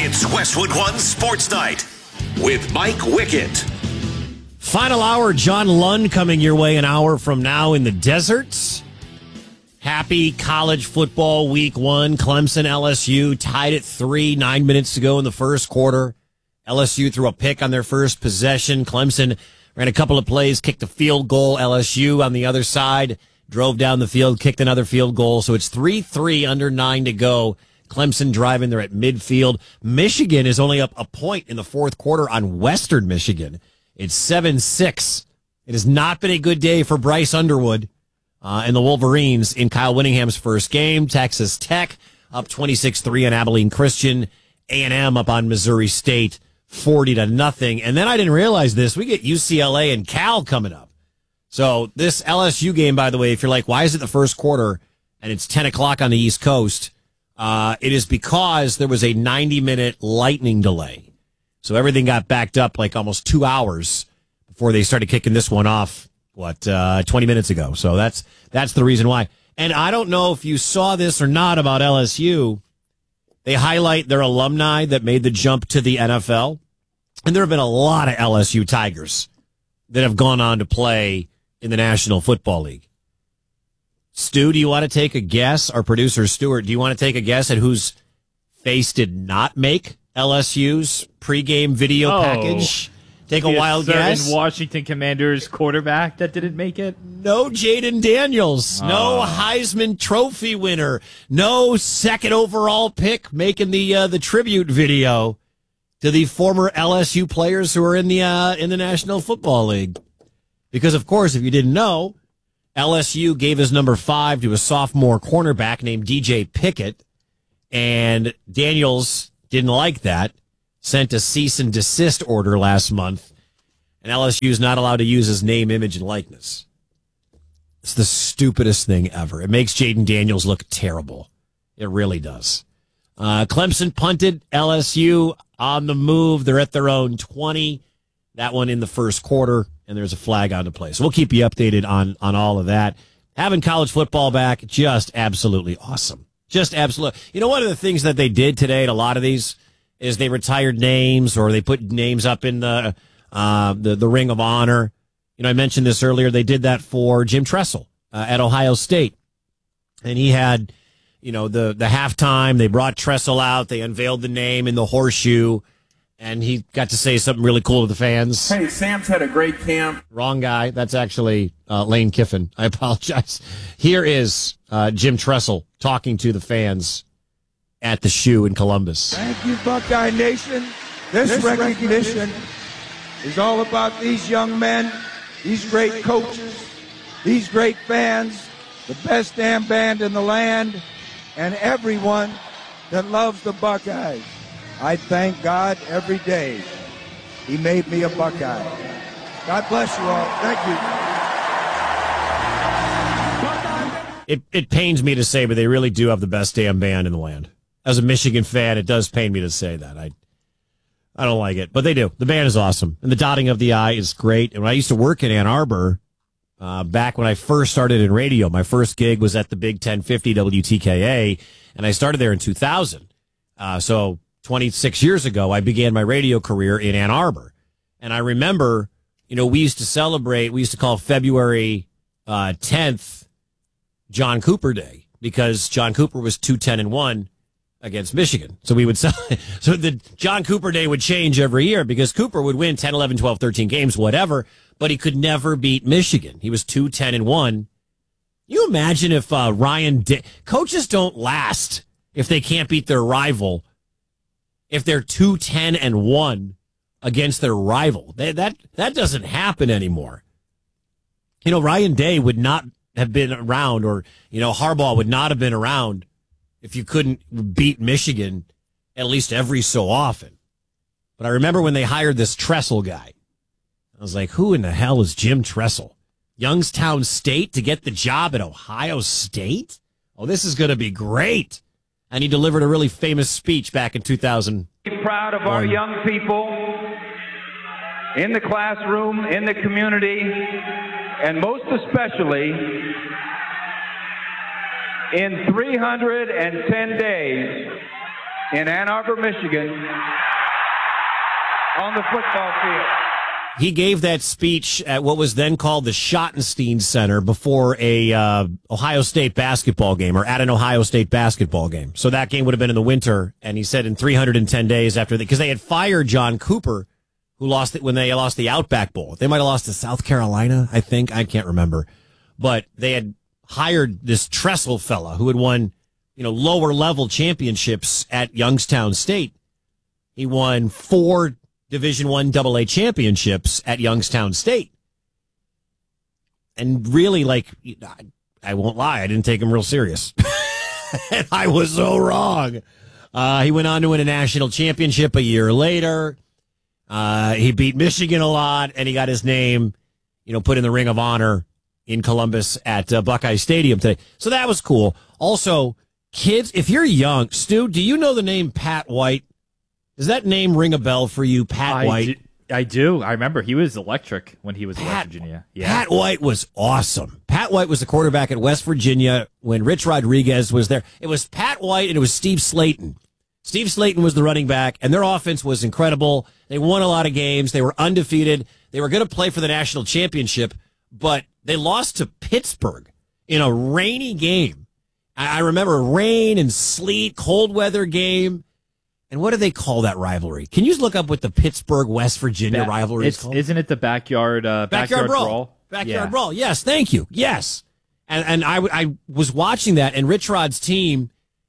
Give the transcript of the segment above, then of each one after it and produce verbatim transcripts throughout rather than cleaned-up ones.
It's Westwood One Sports Night with Mike Wickett. Final hour, John Lund coming your way an hour from now in the deserts. Happy college football week one. Clemson, L S U tied at three, nine minutes to go in the first quarter. L S U threw a pick on their first possession. Clemson ran a couple of plays, kicked a field goal. L S U on the other side drove down the field, kicked another field goal. So it's three three, under nine to go. Clemson driving there at midfield. Michigan is only up a point in the fourth quarter on Western Michigan. It's seven six. It has not been a good day for Bryce Underwood uh, and the Wolverines in Kyle Whittingham's first game. Texas Tech up twenty-six three on Abilene Christian. A and M up on Missouri State forty to nothing. And then I didn't realize this. We get U C L A and Cal coming up. So this L S U game, by the way, if you're like, why is it the first quarter and it's ten o'clock on the East Coast? Uh, it is because there was a ninety minute lightning delay. So everything got backed up like almost two hours before they started kicking this one off, what, uh, twenty minutes ago. So that's, that's the reason why. And I don't know if you saw this or not about L S U. They highlight their alumni that made the jump to the N F L. And there have been a lot of L S U Tigers that have gone on to play in the National Football League. Stu, do you want to take a guess? Our producer, Stuart, do you want to take a guess at whose face did not make L S U's pregame video oh, package? Take a the wild guess. Washington Commanders quarterback that didn't make it? No Jaden Daniels. Oh. No Heisman Trophy winner. No second overall pick making the uh, the tribute video to the former L S U players who are in the uh, in the National Football League. Because, of course, if you didn't know, L S U gave his number five to a sophomore cornerback named D J Pickett, and Daniels didn't like that, sent a cease and desist order last month, and L S U is not allowed to use his name, image, and likeness. It's the stupidest thing ever. It makes Jaden Daniels look terrible. It really does. Uh, Clemson punted, L S U on the move. They're at their own twenty. That one in the first quarter, and there's a flag on the play. So we'll keep you updated on, on all of that. Having college football back, just absolutely awesome. Just absolutely. You know, one of the things that they did today at a lot of these is they retired names or they put names up in the, uh, the, the Ring of Honor. You know, I mentioned this earlier. They did that for Jim Tressel uh, at Ohio State. And he had, you know, the, the halftime. They brought Tressel out. They unveiled the name in the horseshoe. And he got to say something really cool to the fans. Hey, Sam's had a great camp. Wrong guy. That's actually uh, Lane Kiffin. I apologize. Here is uh, Jim Tressel talking to the fans at the shoe in Columbus. Thank you, Buckeye Nation. This, this recognition, recognition is all about these young men, these great coaches, these great fans, the best damn band in the land, and everyone that loves the Buckeyes. I thank God every day He made me a Buckeye. God bless you all. Thank you. It it pains me to say, but they really do have the best damn band in the land. As a Michigan fan, it does pain me to say that. I I don't like it, but they do. The band is awesome, and the dotting of the I is great. And when I used to work in Ann Arbor, uh, back when I first started in radio, my first gig was at the Big ten fifty W T K A, and I started there in two thousand. Uh, so twenty-six years ago, I began my radio career in Ann Arbor. And I remember, you know, we used to celebrate, we used to call February uh, tenth John Cooper Day because John Cooper was two ten and one against Michigan. So we would, so the John Cooper Day would change every year because Cooper would win ten, eleven, twelve, thirteen games, whatever, but he could never beat Michigan. He was two ten and one. You imagine if uh, Ryan, Day, coaches don't last if they can't beat their rival. If they're two ten and one against their rival, they, that that doesn't happen anymore. You know, Ryan Day would not have been around, or you know, Harbaugh would not have been around if you couldn't beat Michigan at least every so often. But I remember when they hired this Tressel guy, I was like, "Who in the hell is Jim Tressel? Youngstown State to get the job at Ohio State? Oh, this is going to be great." And he delivered a really famous speech back in two thousand. Proud of our young people in the classroom, in the community, and most especially in three hundred ten days, in Ann Arbor, Michigan, on the football field. He gave that speech at what was then called the Schottenstein Center before a uh, Ohio State basketball game, or at an Ohio State basketball game. So that game would have been in the winter, and he said in three hundred ten days after that, because they had fired John Cooper, who lost it when they lost the Outback Bowl. They might have lost to South Carolina, I think. I can't remember. But they had hired this Tressel fella who had won, you know, lower level championships at Youngstown State. He won four Division One Double A championships at Youngstown State. And really, like, I won't lie, I didn't take him real serious. And I was so wrong. Uh, he went on to win a national championship a year later. Uh, he beat Michigan a lot, and he got his name, you know, put in the Ring of Honor in Columbus at uh, Buckeye Stadium today. So that was cool. Also, kids, if you're young, Stu, do you know the name Pat White? Does that name ring a bell for you, Pat I White? Do, I do. I remember he was electric when he was Pat, at West Virginia. Yeah. Pat White was awesome. Pat White was the quarterback at West Virginia when Rich Rodriguez was there. It was Pat White and it was Steve Slayton. Steve Slayton was the running back, and their offense was incredible. They won a lot of games. They were undefeated. They were going to play for the national championship, but they lost to Pittsburgh in a rainy game. I remember rain and sleet, cold weather game. And what do they call that rivalry? Can you look up what the Pittsburgh West Virginia ba- rivalry is called? Isn't it the backyard uh, backyard, backyard brawl? brawl? Backyard yeah. brawl. Yes, thank you. Yes, and and I I was watching that, and Rich Rod's team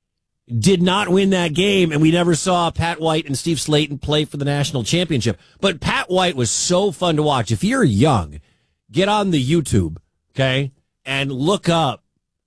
did not win that game, and we never saw Pat White and Steve Slayton play for the national championship. But Pat White was so fun to watch. If you're young, get on the YouTube, okay, and look up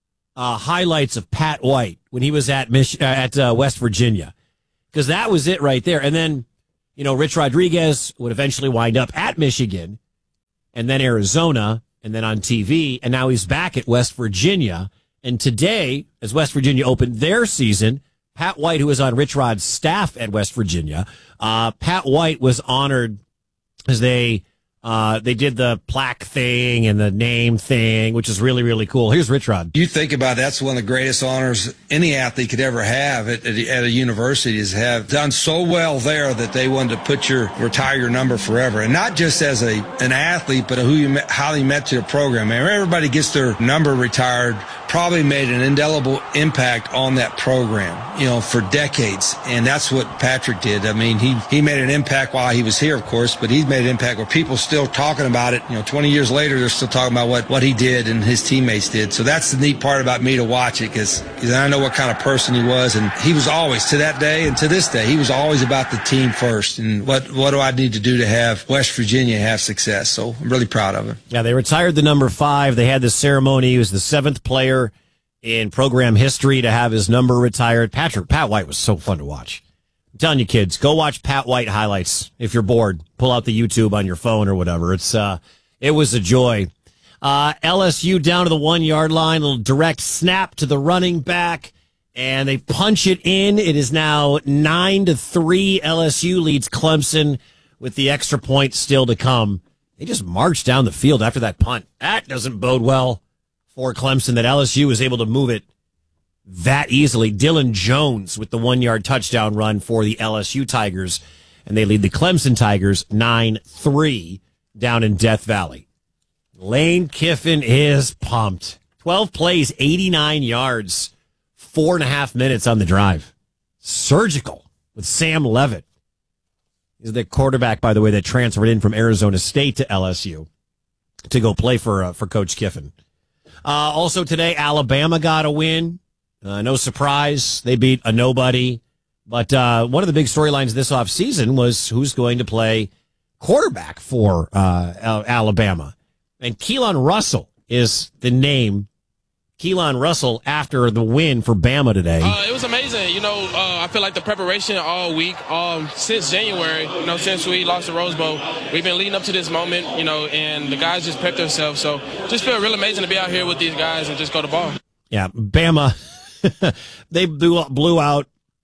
uh, highlights of Pat White when he was at Mich- uh, at uh, West Virginia. Because that was it right there. And then, you know, Rich Rodriguez would eventually wind up at Michigan and then Arizona and then on T V. And now he's back at West Virginia. And today, as West Virginia opened their season, Pat White, who was on Rich Rod's staff at West Virginia, uh, Pat White was honored as they uh, they did the plaque thing and the name thing, which is really, really cool. Here's Rich Rod. You think about it, that's one of the greatest honors any athlete could ever have at, at, at a university, is have done so well there that they wanted to put your retire your number forever, and not just as a an athlete, but who you met, how you met to the program. And everybody gets their number retired. Probably made an indelible impact on that program, you know, for decades. And that's what Patrick did. I mean, he, he made an impact while he was here, of course, but he's made an impact where people still talking about it. You know, twenty years later, they're still talking about what, what he did and his teammates did. So that's the neat part about me to watch it, because I know what kind of person he was. And he was always, to that day and to this day, he was always about the team first. And what, what do I need to do to have West Virginia have success? So I'm really proud of him. Yeah, they retired the number five. They had this ceremony. He was the seventh player in program history to have his number retired. Patrick, Pat White was so fun to watch. I'm telling you, kids, go watch Pat White highlights. If you're bored, pull out the YouTube on your phone or whatever. It's, uh, it was a joy. Uh, L S U down to the one yard line, a little direct snap to the running back, and they punch it in. It is now nine to three. L S U leads Clemson with the extra point still to come. They just marched down the field after that punt. That doesn't bode well for Clemson, that L S U was able to move it that easily. Dylan Jones with the one-yard touchdown run for the L S U Tigers, and they lead the Clemson Tigers nine three down in Death Valley. Lane Kiffin is pumped. twelve plays, eighty-nine yards, four and a half minutes on the drive. Surgical with Sam Levitt. He's the quarterback, by the way, that transferred in from Arizona State to L S U to go play for uh, for Coach Kiffin. Uh, also today, Alabama got a win. Uh, no surprise. They beat a nobody. But uh, one of the big storylines this offseason was who's going to play quarterback for uh, Alabama. And Keelan Russell is the name. Keelan Russell after the win for Bama today. Uh, it was amazing. You know, uh, I feel like the preparation all week, um, since January, you know, since we lost the Rose Bowl, we've been leading up to this moment, you know, and the guys just prepped themselves. So just feel real amazing to be out here with these guys and just go to ball. Yeah, Bama, they blew, blew out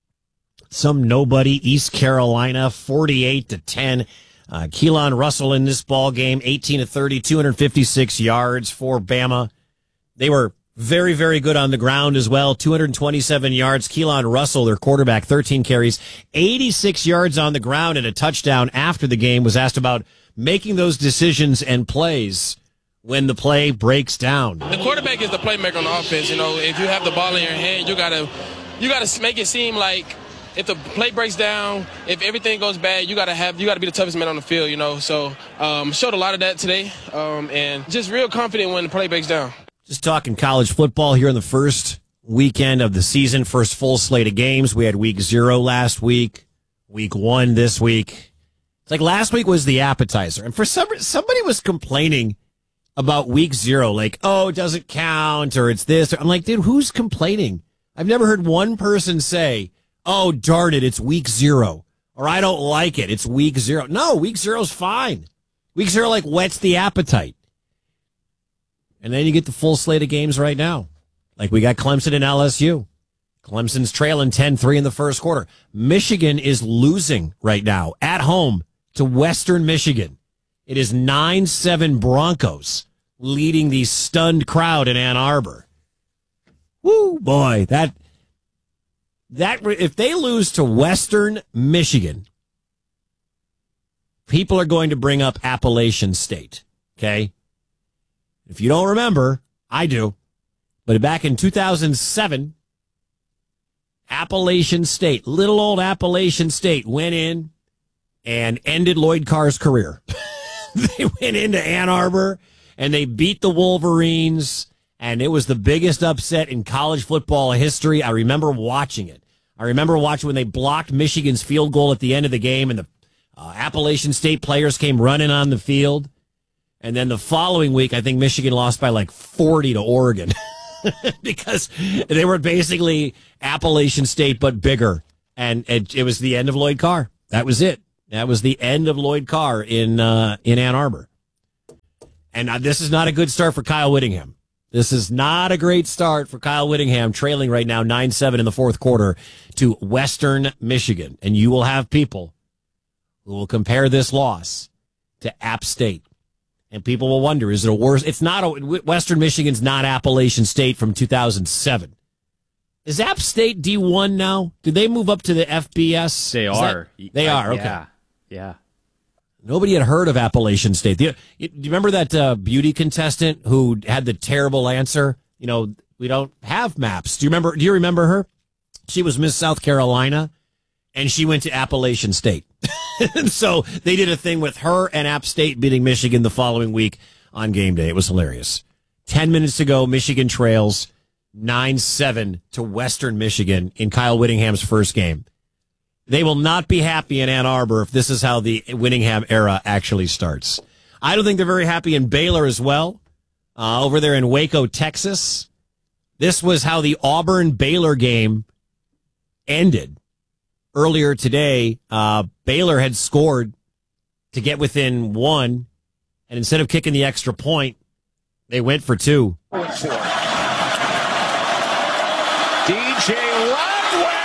some nobody, East Carolina, forty-eight to ten. Uh, Keelan Russell in this ball game, eighteen to thirty, two hundred fifty-six yards for Bama. They were Very, very good on the ground as well. two hundred twenty-seven yards. Keelan Russell, their quarterback, thirteen carries, eighty-six yards on the ground and a touchdown after the game. Was asked about making those decisions and plays when the play breaks down. The quarterback is the playmaker on the offense. You know, if you have the ball in your hand, you gotta you gotta make it seem like if the play breaks down, if everything goes bad, you gotta have you gotta be the toughest man on the field. You know, so um, showed a lot of that today, um, and just real confident when the play breaks down. Just talking college football here in the first weekend of the season, first full slate of games. We had week zero last week, week one this week. It's like last week was the appetizer. And for some somebody was complaining about week zero, like, oh, it doesn't count, or it's this. I'm like, dude, who's complaining? I've never heard one person say, oh, darn it, it's week zero, or I don't like it, it's week zero. No, week zero's fine. Week zero, like, whets the appetite. And then you get the full slate of games right now. Like we got Clemson and L S U. Clemson's trailing ten three in the first quarter. Michigan is losing right now at home to Western Michigan. It is nine seven Broncos leading the stunned crowd in Ann Arbor. Woo, boy, that that if they lose to Western Michigan, people are going to bring up Appalachian State, okay? If you don't remember, I do. But back in two thousand seven, Appalachian State, little old Appalachian State, went in and ended Lloyd Carr's career. They went into Ann Arbor and they beat the Wolverines, and it was the biggest upset in college football history. I remember watching it. I remember watching when they blocked Michigan's field goal at the end of the game, and the uh, Appalachian State players came running on the field. And then the following week, I think Michigan lost by like forty to Oregon because they were basically Appalachian State, but bigger. And it, it was the end of Lloyd Carr. That was it. That was the end of Lloyd Carr in uh, in Ann Arbor. And uh, this is not a good start for Kyle Whittingham. This is not a great start for Kyle Whittingham, trailing right now nine seven in the fourth quarter to Western Michigan. And you will have people who will compare this loss to App State. And people will wonder, is it a worse? It's not. A, Western Michigan's not Appalachian State from two thousand seven. Is App State D one now? Did they move up to the F B S? They is are. That, they are, okay. Yeah. yeah. Nobody had heard of Appalachian State. Do you, you remember that uh, beauty contestant who had the terrible answer? You know, we don't have maps. Do you remember? Do you remember her? She was Miss South Carolina, and she went to Appalachian State. And so they did a thing with her and App State beating Michigan the following week on game day. It was hilarious. Ten minutes to go, Michigan trails nine seven to Western Michigan in Kyle Whittingham's first game. They will not be happy in Ann Arbor if this is how the Whittingham era actually starts. I don't think they're very happy in Baylor as well, uh, over there in Waco, Texas. This was how the Auburn-Baylor game ended. Earlier today, uh, Baylor had scored to get within one, and instead of kicking the extra point, they went for two. D J Radway!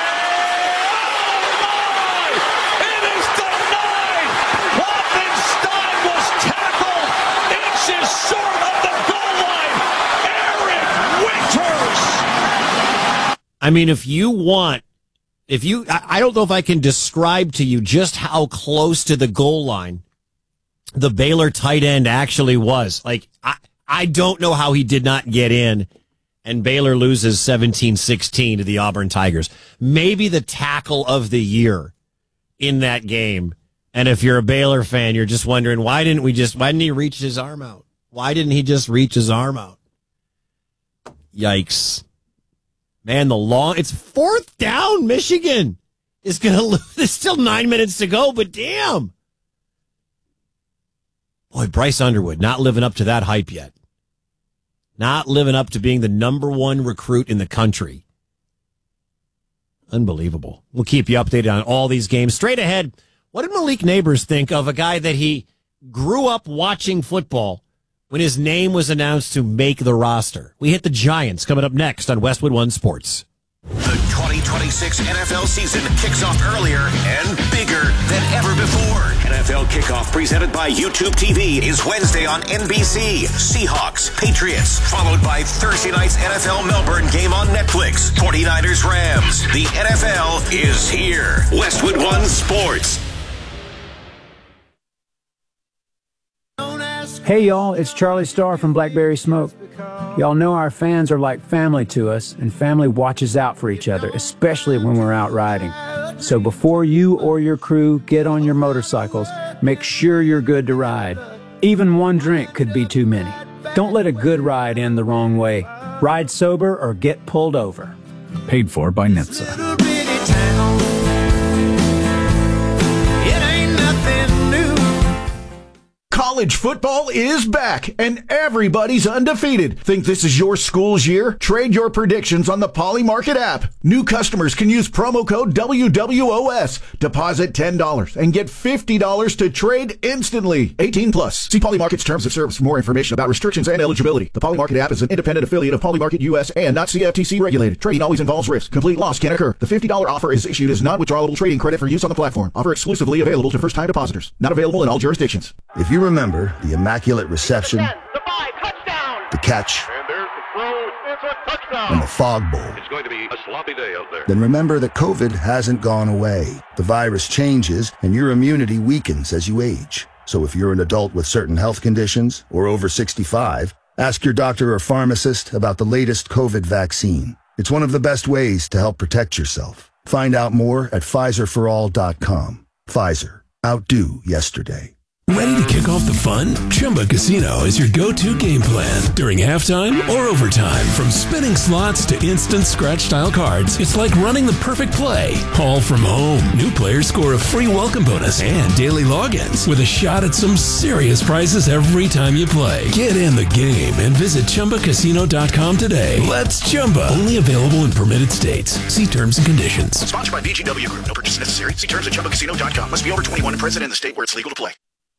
Oh, my! It is denied! Hoffenstein was tackled inches short of the goal line. Eric Winters! I mean, if you want If you, I don't know if I can describe to you just how close to the goal line the Baylor tight end actually was. Like, I, I don't know how he did not get in, and Baylor loses seventeen sixteen to the Auburn Tigers. Maybe the tackle of the year in that game. And if you're a Baylor fan, you're just wondering, why didn't we just, why didn't he reach his arm out? Why didn't he just reach his arm out? Yikes. Man, the long, it's fourth down. Michigan is going to lose. There's still nine minutes to go, but damn. Boy, Bryce Underwood not living up to that hype yet. Not living up to being the number one recruit in the country. Unbelievable. We'll keep you updated on all these games. Straight ahead, what did Malik Neighbors think of a guy that he grew up watching football when his name was announced to make the roster? We hit the Giants coming up next on Westwood One Sports. The twenty twenty-six N F L season kicks off earlier and bigger than ever before. N F L Kickoff presented by YouTube T V is Wednesday on N B C. Seahawks, Patriots, followed by Thursday night's N F L Melbourne game on Netflix. forty-niners, Rams. The N F L is here. Westwood One Sports. Hey y'all, it's Charlie Starr from Blackberry Smoke. Y'all know our fans are like family to us, and family watches out for each other, especially when we're out riding. So before you or your crew get on your motorcycles, make sure you're good to ride. Even one drink could be too many. Don't let a good ride end the wrong way. Ride sober or get pulled over. Paid for by N H T S A. College football is back, and everybody's undefeated. Think this is your school's year? Trade your predictions on the Poly Market app. New customers can use promo code W W O S, deposit ten dollars, and get fifty dollars to trade instantly. eighteen plus. See Poly Market's terms of service for more information about restrictions and eligibility. The Poly Market app is an independent affiliate of Poly Market U S and not C F T C regulated. Trading always involves risk. Complete loss can occur. The fifty dollars offer is issued as non-withdrawable trading credit for use on the platform. Offer exclusively available to first-time depositors. Not available in all jurisdictions. If you remember the immaculate reception, The five, touchdown. the catch, And there's the throw. It's a touchdown. and the fog bowl, It's going to be a sloppy day out there. then remember that COVID hasn't gone away. The virus changes, and your immunity weakens as you age. So if you're an adult with certain health conditions or over sixty-five, ask your doctor or pharmacist about the latest COVID vaccine. It's one of the best ways to help protect yourself. Find out more at Pfizer for all dot com. Pfizer. Outdo yesterday. Ready to kick off the fun? Chumba Casino is your go-to game plan. During halftime or overtime, from spinning slots to instant scratch-style cards, it's like running the perfect play, all from home. New players score a free welcome bonus and daily logins with a shot at some serious prizes every time you play. Get in the game and visit Chumba Casino dot com today. Let's Chumba. Only available in permitted states. See terms and conditions. Sponsored by B G W Group. No purchase necessary. See terms at Chumba Casino dot com. Must be over twenty-one and present in the state where it's legal to play.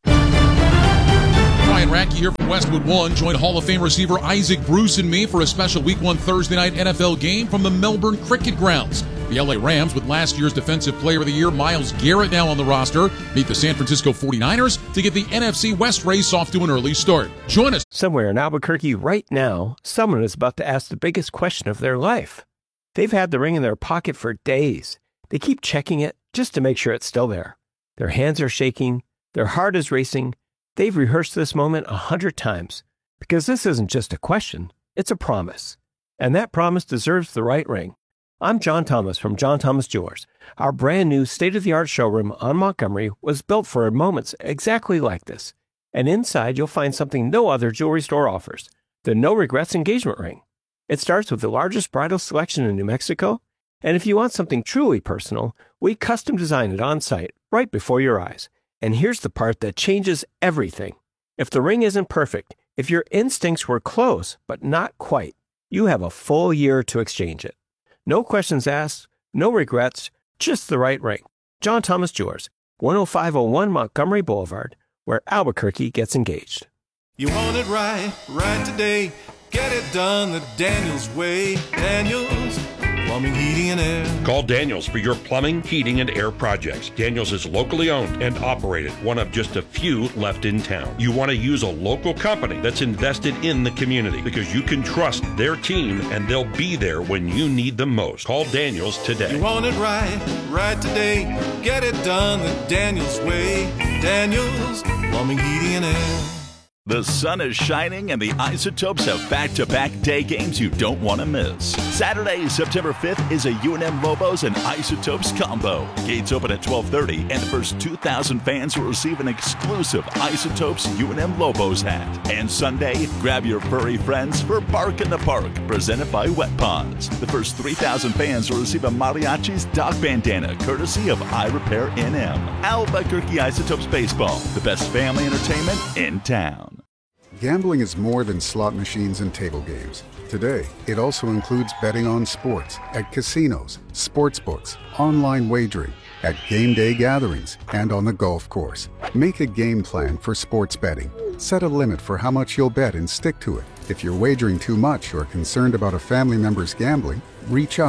Ryan Racky here from Westwood One. Join Hall of Fame receiver Isaac Bruce and me for a special Week one Thursday night N F L game from the Melbourne Cricket Grounds. The L A Rams, with last year's Defensive Player of the Year Myles Garrett now on the roster, meet the San Francisco forty-niners to get the N F C West race off to an early start. Join us. Somewhere in Albuquerque right now, someone is about to ask the biggest question of their life. They've had the ring in their pocket for days. They keep checking it just to make sure it's still there. Their hands are shaking. Their heart is racing. They've rehearsed this moment a hundred times because this isn't just a question, it's a promise. And that promise deserves the right ring. I'm John Thomas from John Thomas Jewelers. Our brand new state-of-the-art showroom on Montgomery was built for moments exactly like this. And inside you'll find something no other jewelry store offers, the No Regrets engagement ring. It starts with the largest bridal selection in New Mexico, and if you want something truly personal, we custom design it on site right before your eyes. And here's the part that changes everything. If the ring isn't perfect, if your instincts were close but not quite, you have a full year to exchange it. No questions asked, no regrets, just the right ring. John Thomas Jewelers, one oh five oh one Montgomery Boulevard, where Albuquerque gets engaged. You want it right, right today. Get it done the Daniels way. Daniels Plumbing, Heating, and Air. Call Daniels for your plumbing, heating, and air projects. Daniels is locally owned and operated, one of just a few left in town. You want to use a local company that's invested in the community because you can trust their team and they'll be there when you need them most. Call Daniels today. You want it right, right today. Get it done the Daniels way. Daniels Plumbing, Heating, and Air. The sun is shining and the Isotopes have back-to-back day games you don't want to miss. Saturday, September fifth is a U N M Lobos and Isotopes combo. Gates open at twelve thirty and the first two thousand fans will receive an exclusive Isotopes U N M Lobos hat. And Sunday, grab your furry friends for Bark in the Park, presented by Wet Paws. The first three thousand fans will receive a Mariachi's dog bandana, courtesy of iRepair N M. Albuquerque Isotopes Baseball, the best family entertainment in town. Gambling is more than slot machines and table games. Today, it also includes betting on sports at casinos, sports books, online wagering, at game day gatherings, and on the golf course. Make a game plan for sports betting. Set a limit for how much you'll bet and stick to it. If you're wagering too much or concerned about a family member's gambling, reach out.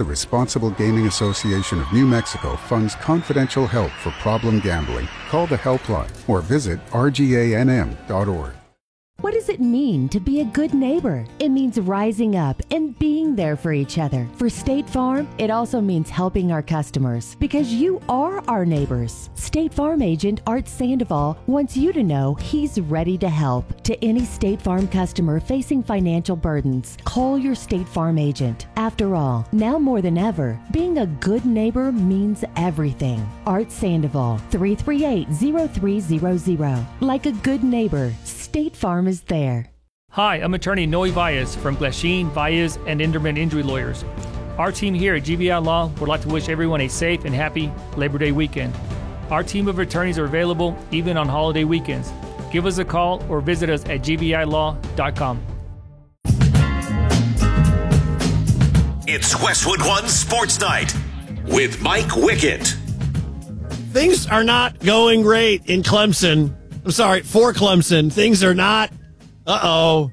The Responsible Gaming Association of New Mexico funds confidential help for problem gambling. Call the helpline or visit r g a n m dot org. What does it mean to be a good neighbor? It means rising up and being there for each other. For State Farm, it also means helping our customers because you are our neighbors. State Farm agent Art Sandoval wants you to know he's ready to help. To any State Farm customer facing financial burdens, call your State Farm agent. After all, now more than ever, being a good neighbor means everything. Art Sandoval, three three eight, zero three zero zero. Like a good neighbor, State Farm is there. Hi, I'm attorney Noe Valles from Glasheen, Valles, and Inderman Injury Lawyers. Our team here at G V I Law would like to wish everyone a safe and happy Labor Day weekend. Our team of attorneys are available even on holiday weekends. Give us a call or visit us at g v i law dot com. It's Westwood One Sports Night with Mike Wickett. Things are not going great in Clemson. I'm sorry, for Clemson. Things are not. Uh-oh.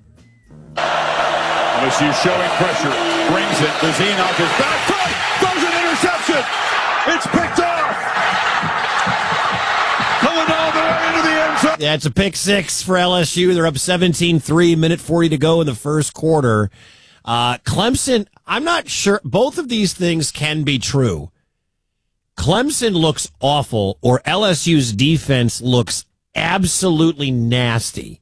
L S U showing pressure. Brings it. Vezina is back foot. Throws an interception. It's picked off. Pulling all the way into the end zone. Yeah, it's a pick six for L S U. They're up seventeen three, minute forty to go in the first quarter. Uh, Clemson, I'm not sure. Both of these things can be true. Clemson looks awful, or L S U's defense looks absolutely nasty.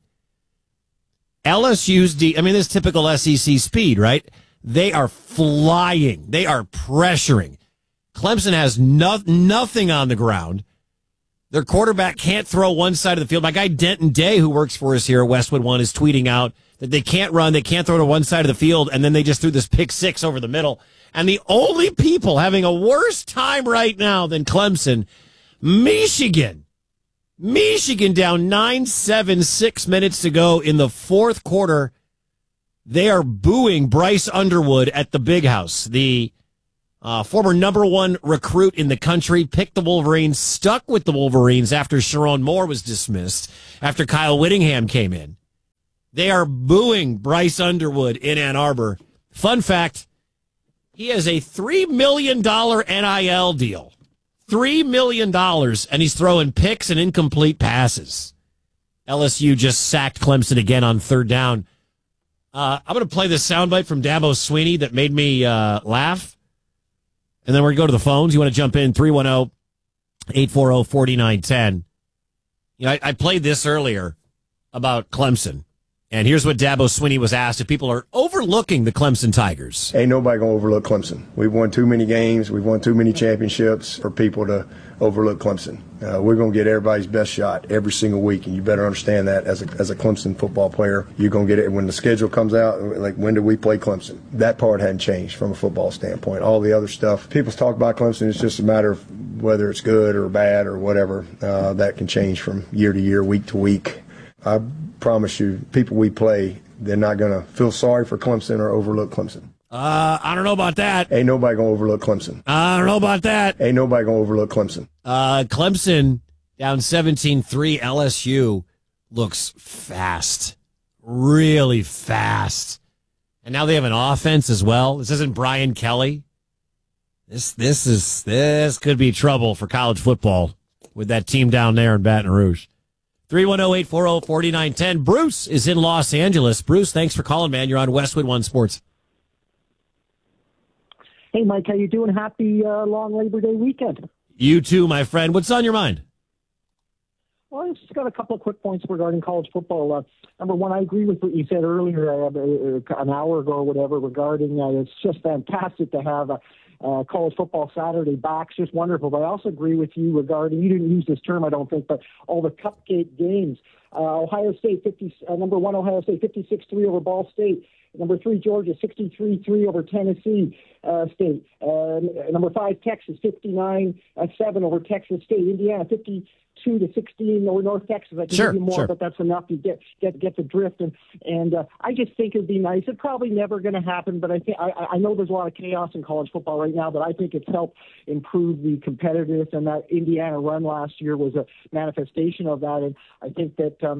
L S U's D, I mean, this is typical S E C speed, right? They are flying. They are pressuring. Clemson has no, nothing on the ground. Their quarterback can't throw one side of the field. My guy Denton Day, who works for us here at Westwood One, is tweeting out that they can't run, they can't throw to one side of the field, and then they just threw this pick six over the middle. And the only people having a worse time right now than Clemson, Michigan. Michigan down nine seven, six minutes to go in the fourth quarter. They are booing Bryce Underwood at the Big House. The uh, former number one recruit in the country picked the Wolverines, stuck with the Wolverines after Sharon Moore was dismissed, after Kyle Whittingham came in. They are booing Bryce Underwood in Ann Arbor. Fun fact, he has a three million dollars N I L deal. three million dollars, and he's throwing picks and incomplete passes. L S U just sacked Clemson again on third down. Uh, I'm going to play this soundbite from Dabo Swinney that made me uh, laugh. And then we're going to go to the phones. You want to jump in, three one zero, eight four zero, four nine one zero. You know, I, I played this earlier about Clemson. And here's what Dabo Swinney was asked if people are overlooking the Clemson Tigers. Ain't nobody going to overlook Clemson. We've won too many games. We've won too many championships for people to overlook Clemson. Uh, we're going to get everybody's best shot every single week, and you better understand that as a, as a Clemson football player. You're going to get it when the schedule comes out, like when do we play Clemson? That part hadn't changed from a football standpoint. All the other stuff, people talk about Clemson, it's just a matter of whether it's good or bad or whatever. Uh, that can change from year to year, week to week. I promise you, people we play, they're not going to feel sorry for Clemson or overlook Clemson. Uh, I don't know about that. Ain't nobody going to overlook Clemson. I don't know about that. Ain't nobody going to overlook Clemson. Uh, Clemson down seventeen three. L S U looks fast. Really fast. And now they have an offense as well. This isn't Brian Kelly. This this is this could be trouble for college football with that team down there in Baton Rouge. three one zero, eight four zero, four nine one zero. Bruce is in Los Angeles. Bruce, thanks for calling, man. You're on Westwood One Sports. Hey, Mike, how you doing? Happy uh, long Labor Day weekend. You too, my friend. What's on your mind? Well, I just got a couple of quick points regarding college football. Uh, number one, I agree with what you said earlier, uh, an hour ago or whatever, regarding uh, it's just fantastic to have a Uh, college football Saturday back. It's just wonderful. But I also agree with you regarding, you didn't use this term, I don't think, but all the cupcake games. Uh, Ohio State, fifty, uh, number one, Ohio State, fifty-six three over Ball State. Number three, Georgia, sixty-three three over Tennessee uh, State. Uh, number five, Texas, fifty-nine seven over Texas State. Indiana, fifty-two to sixteen over North Texas. I can sure, give you more, sure. but that's enough to get get get the drift. And and uh, I just think it'd be nice. It's probably never going to happen, but I think I, I know there's a lot of chaos in college football right now, but I think it's helped improve the competitiveness. And that Indiana run last year was a manifestation of that. And I think that. Um,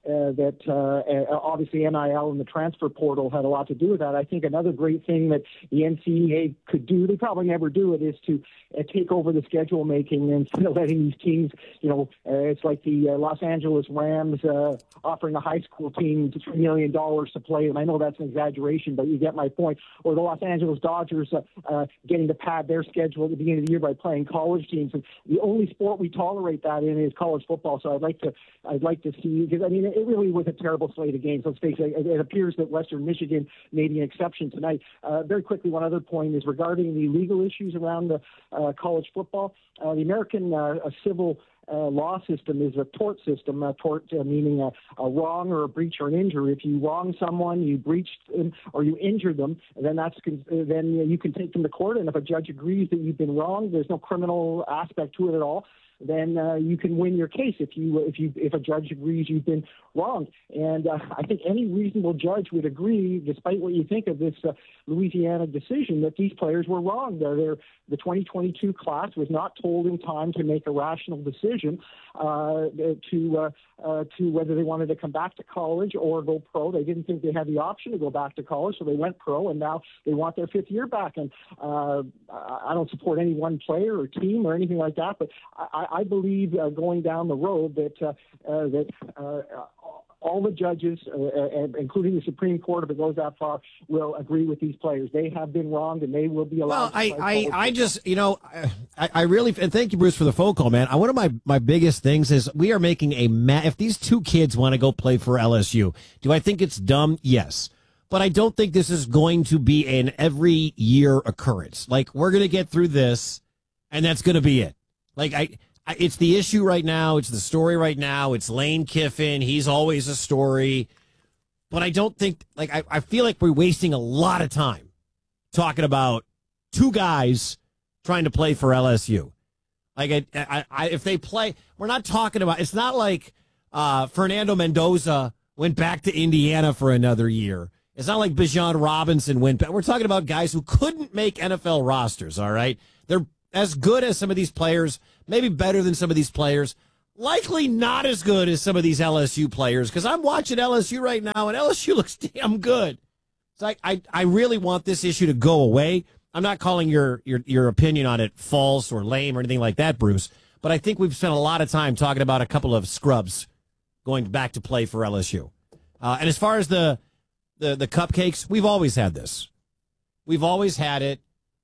uh, that uh, obviously N I L and the transfer portal had a lot to do with that. I think another great thing that the N C double A could do, they probably never do it, is to uh, take over the schedule making instead of letting these teams, you know, uh, it's like the uh, Los Angeles Rams uh, offering a high school team three million dollars to play, and I know that's an exaggeration, but you get my point. Or the Los Angeles Dodgers uh, uh, getting to pad their schedule at the beginning of the year by playing college teams. And the only sport we tolerate that in is college football. So I'd like to, I'd like to see, because I mean, it really was a terrible slate of games. Let's face it. It, it appears that Western Michigan made an exception tonight. Uh, very quickly, one other point is regarding the legal issues around the uh, college football. Uh, the American uh, civil Uh, law system is a tort system, a tort uh, meaning a, a wrong or a breach or an injury. If you wrong someone, you breached them, or you injured them, then that's then you can take them to court. And if a judge agrees that you've been wronged, there's no criminal aspect to it at all. Then uh, you can win your case if you if you if a judge agrees you've been wronged. And uh, I think any reasonable judge would agree, despite what you think of this uh, Louisiana decision, that these players were wrong. They're, they're, the twenty twenty-two class was not told in time to make a rational decision uh, to uh, uh, to whether they wanted to come back to college or go pro. They didn't think they had the option to go back to college, so they went pro, and now they want their fifth year back. And uh, I don't support any one player or team or anything like that, but I, I believe uh, going down the road that uh, uh, that uh, all the judges, uh, uh, including the Supreme Court, if it goes that far, will agree with these players. They have been wronged, and they will be allowed. Well, to I, I, I just, football. you know, I, I really, and thank you, Bruce, for the phone call, man. One of my, my biggest things is we are making a, ma- if these two kids want to go play for L S U, do I think it's dumb? Yes. But I don't think this is going to be an every year occurrence. Like, we're going to get through this, and that's going to be it. Like, I, It's the issue right now. It's the story right now. It's Lane Kiffin. He's always a story. But I don't think, like, I, I feel like we're wasting a lot of time talking about two guys trying to play for L S U. Like, I, I, I, if they play, we're not talking about, it's not like uh, Fernando Mendoza went back to Indiana for another year. It's not like Bijan Robinson went back. We're talking about guys who couldn't make N F L rosters, all right? They're as good as some of these players, maybe better than some of these players, likely not as good as some of these L S U players, because I'm watching L S U right now, and L S U looks damn good. It's like, I, I really want this issue to go away. I'm not calling your, your, your opinion on it false or lame or anything like that, Bruce, but I think we've spent a lot of time talking about a couple of scrubs going back to play for L S U. Uh, and as far as the, the, the cupcakes, we've always had this. We've always had it.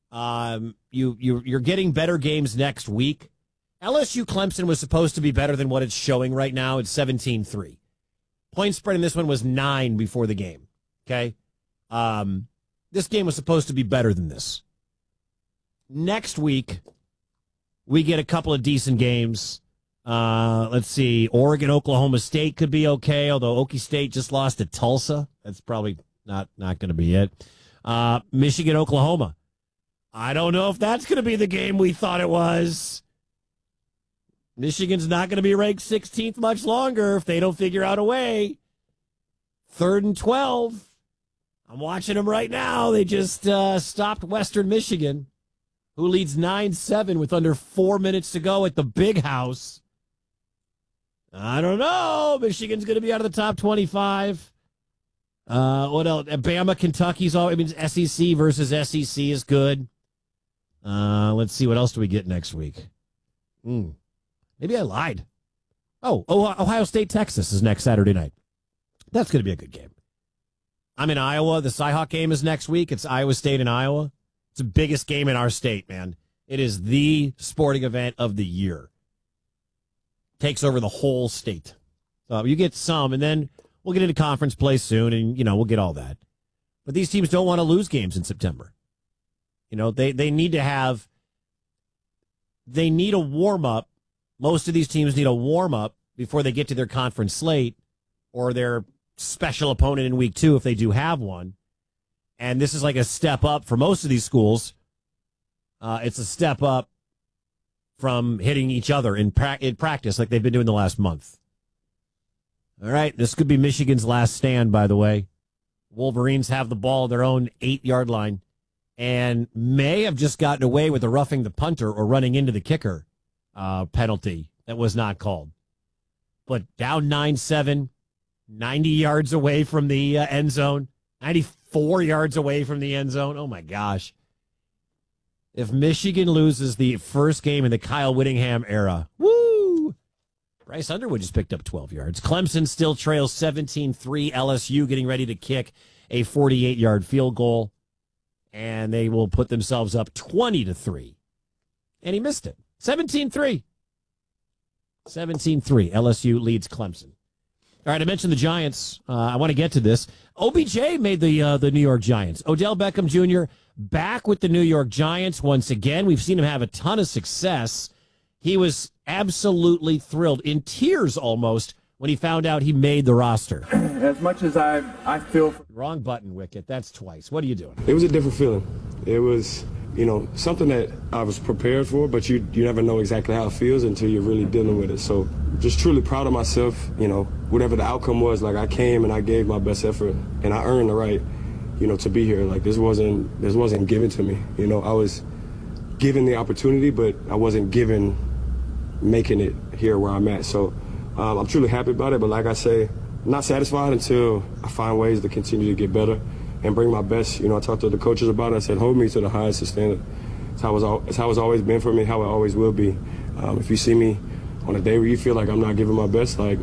Um, you, you, you're getting better games next week. L S U Clemson was supposed to be better than what it's showing right now. It's seventeen three. Point spread in this one was nine before the game. Okay. Um, this game was supposed to be better than this. Next week, we get a couple of decent games. Uh, let's see. Oregon, Oklahoma State could be okay, although Okie State just lost to Tulsa. That's probably not, not going to be it. Uh, Michigan, Oklahoma. I don't know if that's going to be the game we thought it was. Michigan's not going to be ranked sixteenth much longer if they don't figure out a way. Third and twelve. I'm watching them right now. They just uh, stopped Western Michigan, who leads nine seven with under four minutes to go at the Big House. I don't know. Michigan's going to be out of the top twenty-five. Uh, what else? Bama, Kentucky's all. I mean, S E C versus S E C is good. Uh, let's see. What else do we get next week? Hmm. Maybe I lied. Oh, Ohio State, Texas is next Saturday night. That's going to be a good game. I'm in Iowa. The Cyhawk game is next week. It's Iowa State and Iowa. It's the biggest game in our state, man. It is the sporting event of the year. Takes over the whole state. So you get some, and then we'll get into conference play soon, and, you know, we'll get all that. But these teams don't want to lose games in September. You know, they, they need to have, they need a warm-up. Most of these teams need a warm-up before they get to their conference slate or their special opponent in week two if they do have one. And this is like a step up for most of these schools. Uh, it's a step up from hitting each other in, pra- in practice like they've been doing the last month. All right, this could be Michigan's last stand, by the way. Wolverines have the ball at their own eight-yard line and may have just gotten away with the roughing the punter or running into the kicker uh, penalty that was not called. But down nine seven, ninety yards away from the uh, end zone, ninety-four yards away from the end zone. Oh, my gosh. If Michigan loses the first game in the Kyle Whittingham era, woo! Bryce Underwood just picked up twelve yards. Clemson still trails seventeen three. L S U getting ready to kick a forty-eight-yard field goal, and they will put themselves up twenty to three. And he missed it. seventeen three. seventeen three. L S U leads Clemson. All right, I mentioned the Giants. Uh, I want to get to this. O B J made the uh, the New York Giants. Odell Beckham Junior back with the New York Giants once again. We've seen him have a ton of success. He was absolutely thrilled, in tears almost, when he found out he made the roster. As much as I I feel... For- Wrong button, Wicket. That's twice. What are you doing? It was a different feeling. It was, you know, something that I was prepared for, but you you never know exactly how it feels until you're really dealing with it. So just truly proud of myself, you know, whatever the outcome was. Like, I came and I gave my best effort, and I earned the right, you know, to be here. Like, this wasn't this wasn't given to me. You know, I was given the opportunity, but I wasn't given making it here where I'm at. So um, I'm truly happy about it. But like I say, I'm not satisfied until I find ways to continue to get better and bring my best. You know, I talked to the coaches about it. I said, hold me to the highest standard. It's how it's, al- it's how it's always been for me, how it always will be. Um, if you see me on a day where you feel like I'm not giving my best, like,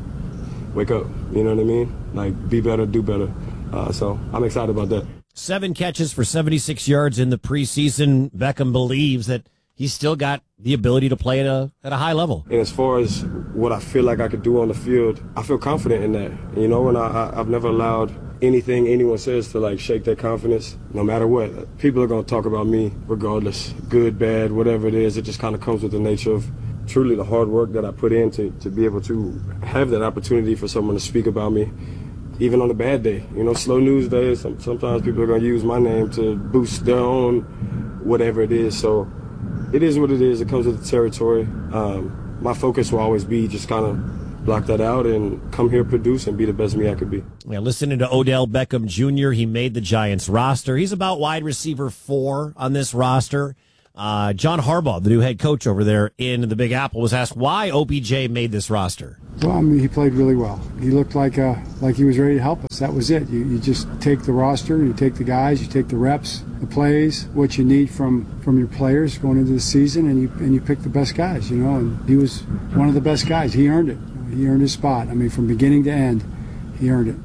wake up. You know what I mean? Like, be better, do better. Uh, so I'm excited about that. Seven catches for seventy-six yards in the preseason. Beckham believes that he's still got the ability to play at a at a high level. And as far as what I feel like I could do on the field, I feel confident in that. You know, and I, I, I've never allowed anything anyone says to, like, shake that confidence. No matter what, people are going to talk about me regardless, good, bad, whatever it is. It just kind of comes with the nature of truly the hard work that I put in to, to be able to have that opportunity for someone to speak about me, even on a bad day. You know, slow news days, some, sometimes people are going to use my name to boost their own whatever it is. So it is what it is. It comes with the territory. Um, my focus will always be just kind of block that out and come here, produce, and be the best me I could be. Yeah, listening to Odell Beckham Junior, he made the Giants roster. He's about wide receiver four on this roster. Uh, John Harbaugh, the new head coach over there in the Big Apple, was asked why O B J made this roster. Well, I mean, he played really well. He looked like uh, like he was ready to help us. That was it. You, you just take the roster, you take the guys, you take the reps, the plays, what you need from, from your players going into the season, and you and you pick the best guys. You know, and he was one of the best guys. He earned it. He earned his spot. I mean, from beginning to end, he earned it.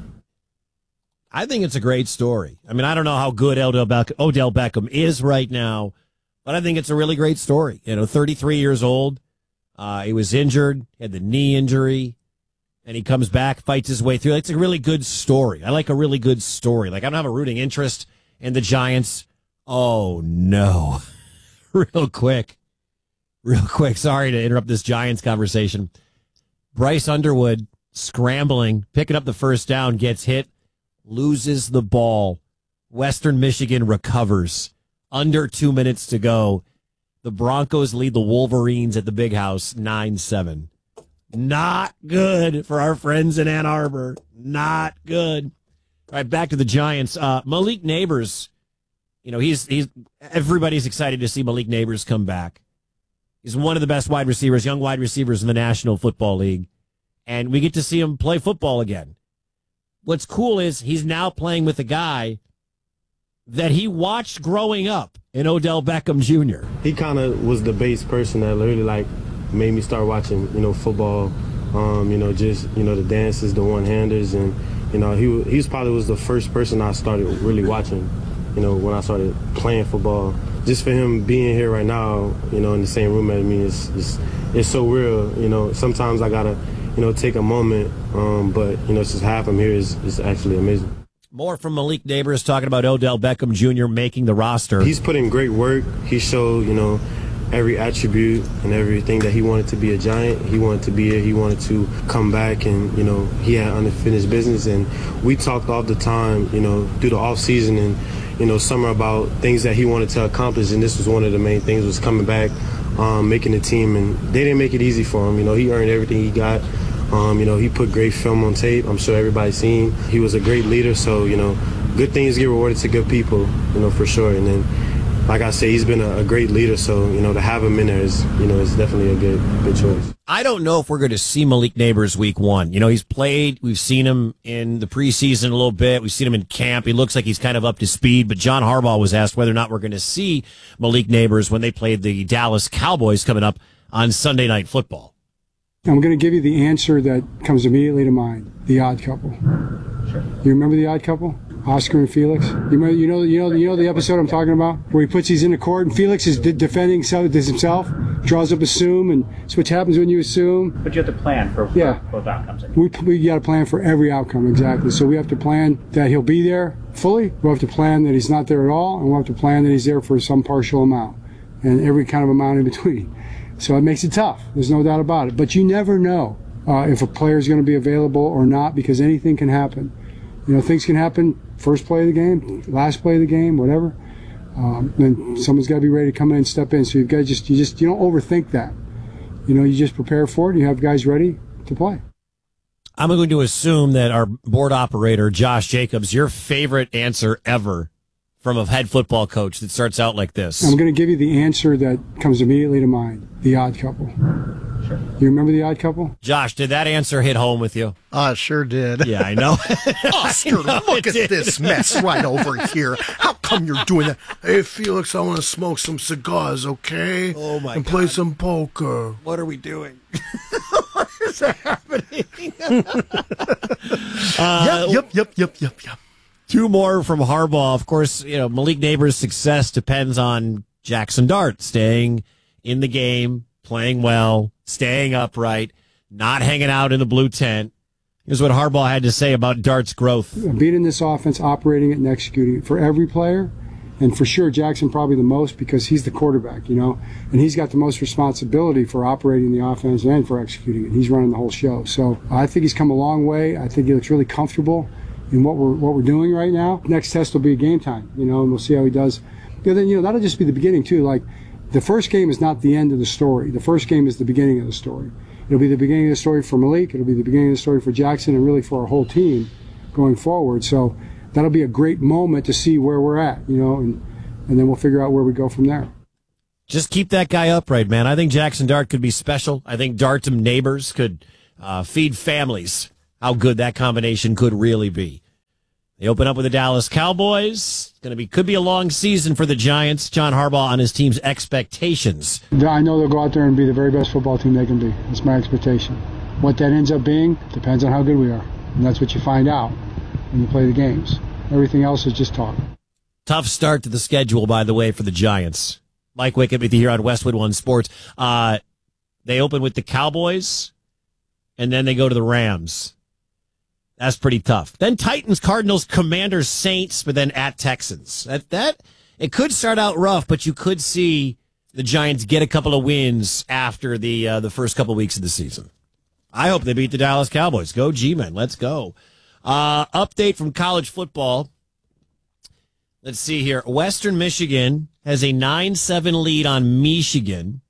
I think it's a great story. I mean, I don't know how good Odell Beckham, Odell Beckham is right now, but I think it's a really great story. You know, thirty-three years old. Uh, he was injured, had the knee injury, and he comes back, fights his way through. It's a really good story. I like a really good story. Like, I don't have a rooting interest in the Giants. Oh, no. Real quick. Real quick. Sorry to interrupt this Giants conversation. Bryce Underwood scrambling, picking up the first down, gets hit, loses the ball. Western Michigan recovers. Under two minutes to go. The Broncos lead the Wolverines at the Big House nine seven. Not good for our friends in Ann Arbor. Not good. All right, back to the Giants. Uh, Malik Neighbors, you know, he's he's everybody's excited to see Malik Neighbors come back. He's one of the best wide receivers, young wide receivers in the National Football League. And we get to see him play football again. What's cool is he's now playing with a guy that he watched growing up in Odell Beckham Junior He kind of was the base person that really, like, made me start watching, you know, football. Um, you know, just, you know, the dances, the one-handers. And, you know, he, he was probably was the first person I started really watching, you know, when I started playing football. Just for him being here right now, you know, in the same room as me, it's, it's, it's so real. You know, sometimes I got to, you know, take a moment, um, but, you know, just have him here is, is actually amazing. More from Malik Neighbors talking about Odell Beckham Junior making the roster. He's put in great work. He showed, you know, every attribute and everything that he wanted to be a Giant. He wanted to be here. He wanted to come back, and, you know, he had unfinished business. And we talked all the time, you know, through the off season and, you know, summer about things that he wanted to accomplish. And this was one of the main things, was coming back, um, making the team. And they didn't make it easy for him. You know, he earned everything he got. Um, you know, he put great film on tape. I'm sure everybody's seen. He was a great leader. So, you know, good things get rewarded to good people, you know, for sure. And then like I say, he's been a, a great leader. So, you know, to have him in there is, you know, is definitely a good, good choice. I don't know if we're going to see Malik Neighbors week one. You know, he's played. We've seen him in the preseason a little bit. We've seen him in camp. He looks like he's kind of up to speed. But John Harbaugh was asked whether or not we're going to see Malik Neighbors when they played the Dallas Cowboys coming up on Sunday Night Football. I'm going to give you the answer that comes immediately to mind. The Odd Couple. Sure. You remember The Odd Couple? Oscar and Felix. You remember, you know, you know, you know the episode I'm talking about, where he puts these in the court, and Felix is de- defending himself, draws up assume, and it's what happens when you assume. But you have to plan for yeah. both outcomes. We we got to plan for every outcome, exactly. So we have to plan that he'll be there fully. We have to plan that he's not there at all, and we have to plan that he's there for some partial amount, and every kind of amount in between. So it makes it tough. There's no doubt about it. But you never know uh, if a player is going to be available or not, because anything can happen. You know, things can happen first play of the game, last play of the game, whatever. Um, then someone's got to be ready to come in and step in. So you've got to just, you just, you don't overthink that. You know, you just prepare for it. You have guys ready to play. I'm going to assume that our board operator, Josh Jacobs, your favorite answer ever from a head football coach that starts out like this. I'm going to give you the answer that comes immediately to mind. The Odd Couple. Sure. You remember The Odd Couple? Josh, did that answer hit home with you? I uh, sure did. Yeah, I know. Oscar, I know look at did. This mess right over here. How come you're doing that? Hey, Felix, I want to smoke some cigars, okay? Oh, my And God. play some poker. What are we doing? What is happening? uh, yep, yep, yep, yep, yep. Two more from Harbaugh. Of course, you know, Malik Neighbors' success depends on Jackson Dart staying in the game, playing well, staying upright, not hanging out in the blue tent. Here's what Harbaugh had to say about Dart's growth. Being in this offense, operating it and executing it for every player, and for sure Jackson probably the most because he's the quarterback, you know, and he's got the most responsibility for operating the offense and for executing it. He's running the whole show. So I think he's come a long way. I think he looks really comfortable in what we're what we're doing right now. Next test will be game time, you know, and we'll see how he does. You know, then, you know, that'll just be the beginning too. Like, the first game is not the end of the story. The first game is the beginning of the story. It'll be the beginning of the story for Malik. It'll be the beginning of the story for Jackson and really for our whole team going forward. So that'll be a great moment to see where we're at, you know, and, and then we'll figure out where we go from there. Just keep that guy upright, man. I think Jackson Dart could be special. I think Dart and Neighbors could uh, feed families. How good that combination could really be. They open up with the Dallas Cowboys. It's going to be could be a long season for the Giants. John Harbaugh on his team's expectations. I know they'll go out there and be the very best football team they can be. That's my expectation. What that ends up being depends on how good we are. And that's what you find out when you play the games. Everything else is just talk. Tough start to the schedule, by the way, for the Giants. Mike Wickett with you here on Westwood One Sports. Uh, they open with the Cowboys, and then they go to the Rams. That's pretty tough. Then Titans, Cardinals, Commanders, Saints, but then at Texans. That that it could start out rough, but you could see the Giants get a couple of wins after the uh, the first couple of weeks of the season. I hope they beat the Dallas Cowboys. Go G-Men. Let's go. Uh, update from college football. Let's see here. Western Michigan has a nine seven lead on Michigan.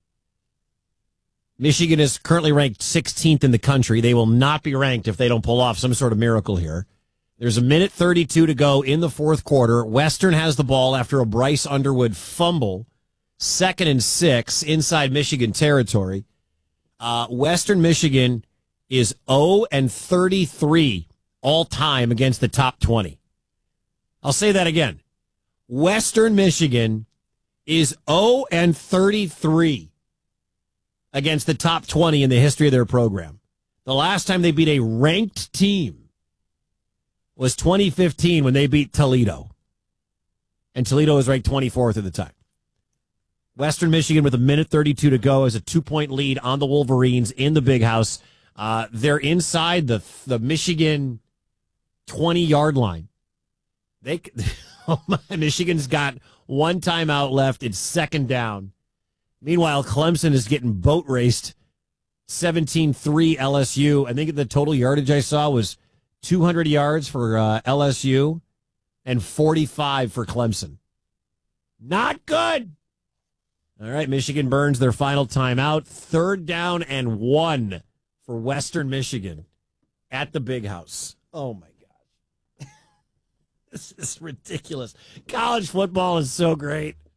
Michigan is currently ranked sixteenth in the country. They will not be ranked if they don't pull off some sort of miracle here. There's a minute thirty-two to go in the fourth quarter. Western has the ball after a Bryce Underwood fumble. Second and six inside Michigan territory. Uh, Western Michigan is oh and thirty-three all time against the top twenty. I'll say that again. Western Michigan is oh and thirty-three against the top twenty in the history of their program. The last time they beat a ranked team was twenty fifteen when they beat Toledo. And Toledo was ranked twenty-fourth at the time. Western Michigan with a minute thirty-two to go has a two-point lead on the Wolverines in the Big House. Uh, they're inside the the Michigan twenty-yard line. They oh my, Michigan's got one timeout left. It's second down. Meanwhile, Clemson is getting boat raced, seventeen three L S U. I think the total yardage I saw was two hundred yards for uh, L S U and forty-five for Clemson. Not good. All right, Michigan burns their final timeout. Third down and one for Western Michigan at the Big House. Oh, my gosh. This is ridiculous. College football is so great.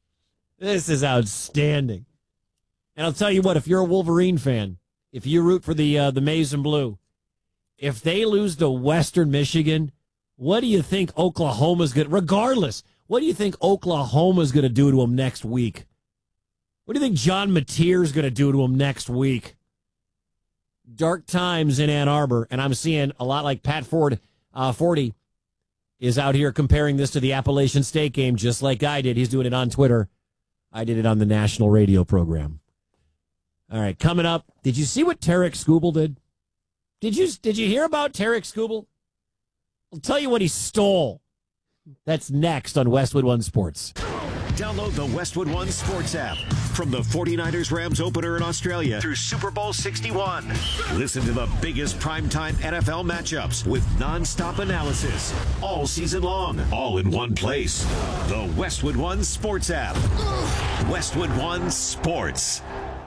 This is outstanding. And I'll tell you what, if you're a Wolverine fan, if you root for the uh, the Maize and Blue, if they lose to Western Michigan, what do you think Oklahoma's going to, regardless, what do you think Oklahoma's going to do to them next week? What do you think John Mateer's going to do to them next week? Dark times in Ann Arbor, and I'm seeing a lot like Pat Ford, uh, forty is out here comparing this to the Appalachian State game, just like I did. He's doing it on Twitter. I did it on the national radio program. All right, coming up, did you see what Tarek Skubal did? Did you did you hear about Tarek Skubal? I'll tell you what he stole. That's next on Westwood One Sports. Download the Westwood One Sports app. From the forty-niners Rams opener in Australia through Super Bowl sixty-one. Listen to the biggest primetime N F L matchups with nonstop analysis all season long, all in one place. The Westwood One Sports app. Westwood One Sports.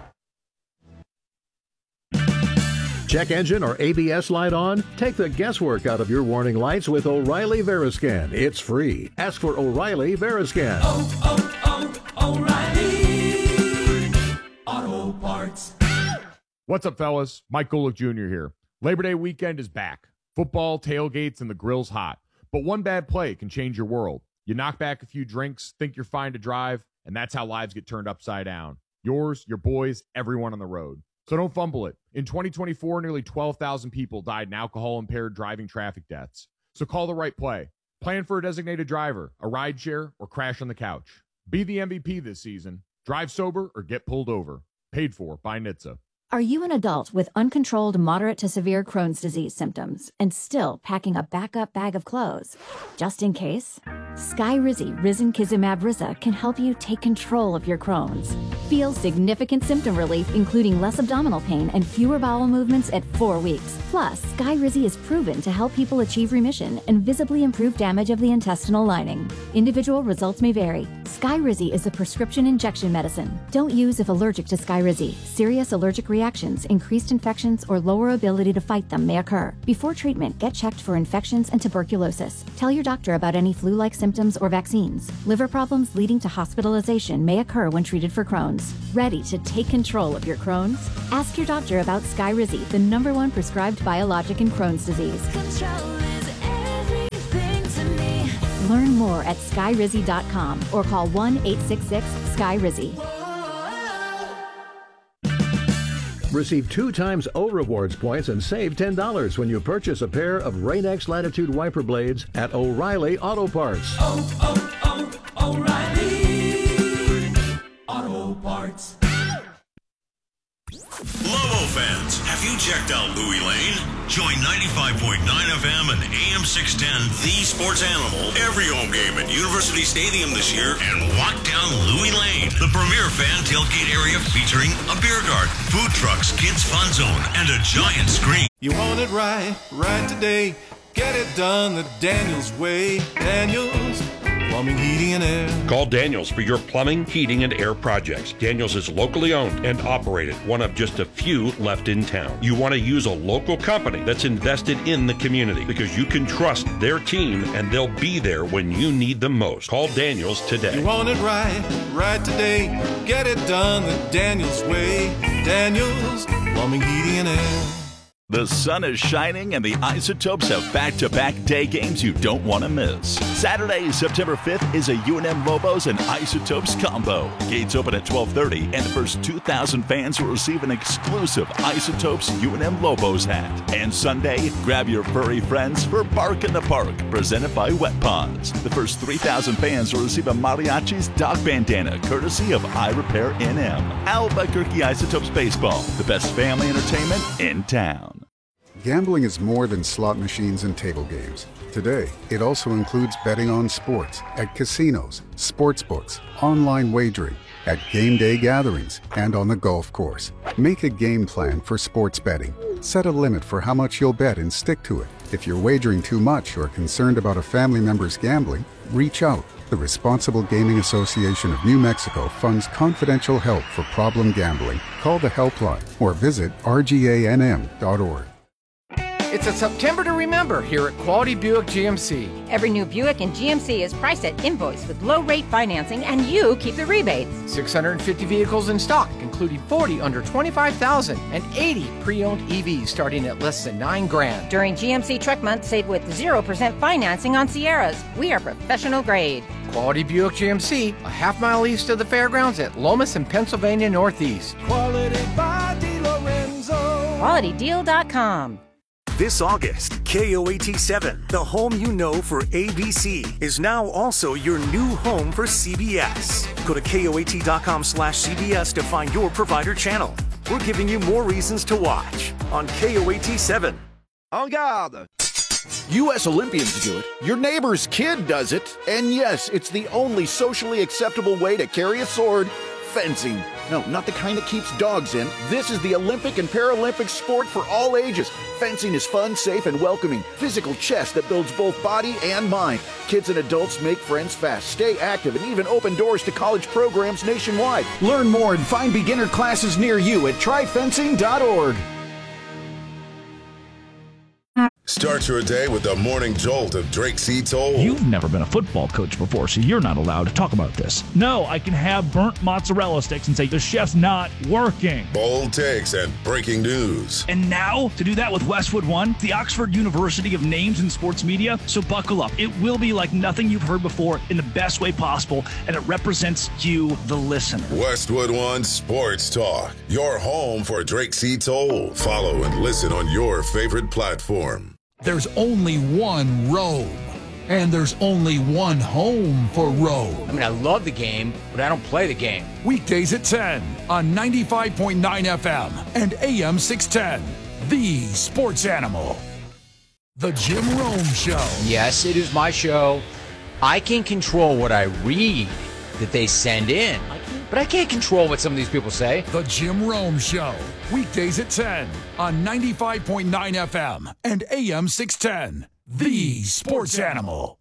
Check engine or A B S light on? Take the guesswork out of your warning lights with O'Reilly Veriscan. It's free. Ask for O'Reilly Veriscan. Oh, oh, oh, O'Reilly Auto Parts. What's up, fellas? Mike Golick Junior here. Labor Day weekend is back. Football, tailgates, and the grill's hot. But one bad play can change your world. You knock back a few drinks, think you're fine to drive, and that's how lives get turned upside down. Yours, your boys, everyone on the road. So don't fumble it. In twenty twenty-four, nearly twelve thousand people died in alcohol-impaired driving traffic deaths. So call the right play. Plan for a designated driver, a rideshare, or crash on the couch. Be the M V P this season. Drive sober or get pulled over. Paid for by N H T S A. Are you an adult with uncontrolled moderate to severe Crohn's disease symptoms and still packing a backup bag of clothes? Just in case? Skyrizi Risankizumab Riza can help you take control of your Crohn's. Feel significant symptom relief, including less abdominal pain and fewer bowel movements at four weeks. Plus, Skyrizi is proven to help people achieve remission and visibly improve damage of the intestinal lining. Individual results may vary. Skyrizi is a prescription injection medicine. Don't use if allergic to Skyrizi. Serious allergic reactions, increased infections, or lower ability to fight them may occur. Before treatment, get checked for infections and tuberculosis. Tell your doctor about any flu-like symptoms or vaccines. Liver problems leading to hospitalization may occur when treated for Crohn's. Ready to take control of your Crohn's? Ask your doctor about Skyrizi, the number one prescribed biologic in Crohn's disease. Control is everything to me. Learn more at skyrizi dot com or call one eight six six Skyrizi. Receive two times O Rewards points and save ten dollars when you purchase a pair of Rain-X Latitude wiper blades at O'Reilly Auto Parts. Oh, oh, oh, O'Reilly Auto Parts. Lobo fans, have you checked out Louis Lane? Join ninety-five point nine F M and A M six ten, The Sports Animal, every home game at University Stadium this year and walk down Louis Lane, the premier fan tailgate area featuring a beer garden, food trucks, kids fun zone, and a giant screen. You want it right, right today. Get it done the Daniels way. Daniels Plumbing, Heating, and Air. Call Daniels for your plumbing, heating, and air projects. Daniels is locally owned and operated, one of just a few left in town. You want to use a local company that's invested in the community because you can trust their team and they'll be there when you need them most. Call Daniels today. You want it right, right today. Get it done the Daniels way. Daniels Plumbing, Heating, and Air. The sun is shining and the Isotopes have back-to-back day games you don't want to miss. Saturday, September fifth is a U N M Lobos and Isotopes combo. Gates open at twelve thirty and the first two thousand fans will receive an exclusive Isotopes U N M Lobos hat. And Sunday, grab your furry friends for Bark in the Park, presented by Wet Ponds. The first three thousand fans will receive a Mariachi's dog bandana, courtesy of I Repair N M. Albuquerque Isotopes Baseball, the best family entertainment in town. Gambling is more than slot machines and table games. Today, it also includes betting on sports at casinos, sportsbooks, online wagering, at game day gatherings, and on the golf course. Make a game plan for sports betting. Set a limit for how much you'll bet and stick to it. If you're wagering too much or concerned about a family member's gambling, reach out. The Responsible Gaming Association of New Mexico funds confidential help for problem gambling. Call the helpline or visit R G A N M dot org. It's a September to remember here at Quality Buick G M C. Every new Buick in G M C is priced at invoice with low-rate financing, and you keep the rebates. six hundred fifty vehicles in stock, including forty under twenty-five thousand and eighty pre-owned E Vs starting at less than nine grand. During G M C Truck Month, save with zero percent financing on Sierras. We are professional grade. Quality Buick G M C, a half mile east of the fairgrounds at Lomas and Pennsylvania Northeast. Quality by DiLorenzo. quality deal dot com. This August, K O A T seven, the home you know for A B C, is now also your new home for C B S. Go to K O A T dot com slash C B S to find your provider channel. We're giving you more reasons to watch on K O A T seven. En garde! U S Olympians do it, your neighbor's kid does it, and yes, it's the only socially acceptable way to carry a sword, fencing. No, not the kind that keeps dogs in. This is the Olympic and Paralympic sport for all ages. Fencing is fun, safe, and welcoming. Physical chess that builds both body and mind. Kids and adults make friends fast, stay active, and even open doors to college programs nationwide. Learn more and find beginner classes near you at try fencing dot org. Start your day with the morning jolt of Drake C. Toll. You've never been a football coach before, so you're not allowed to talk about this. No, I can have burnt mozzarella sticks and say the chef's not working. Bold takes and breaking news. And now, to do that with Westwood One, the Oxford University of Names in Sports Media. So buckle up. It will be like nothing you've heard before in the best way possible, and it represents you, the listener. Westwood One Sports Talk, your home for Drake C. Toll. Follow and listen on your favorite platform. There's only one Rome, and there's only one home for Rome. I mean, I love the game, but I don't play the game. Weekdays at ten on ninety-five point nine F M and A M six ten, the sports animal. The Jim Rome Show. Yes, it is my show. I can control what I read that they send in, but I can't control what some of these people say. The Jim Rome Show. Weekdays at ten on ninety-five point nine F M and A M six ten. The sports animal.